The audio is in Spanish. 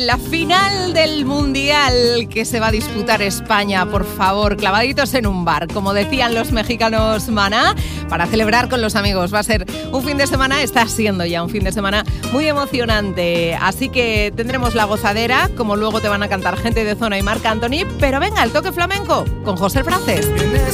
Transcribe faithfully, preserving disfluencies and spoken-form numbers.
La final del Mundial que se va a disputar España, por favor, clavaditos en un bar, como decían los mexicanos maná, para celebrar con los amigos. Va a ser un fin de semana, está siendo ya un fin de semana muy emocionante, así que tendremos la gozadera, como luego te van a cantar gente de Zona y Marc Anthony, pero venga, el toque flamenco con José Francés.